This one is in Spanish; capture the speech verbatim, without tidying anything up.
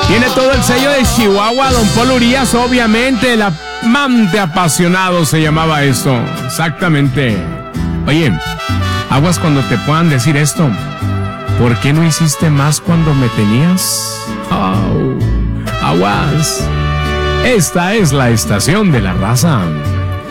Tiene todo el sello de Chihuahua, don Polo Urias, obviamente. El amante apasionado se llamaba esto. Exactamente. Oye, aguas cuando te puedan decir esto. ¿Por qué no hiciste más cuando me tenías? Oh, aguas. Esta es la estación de la raza.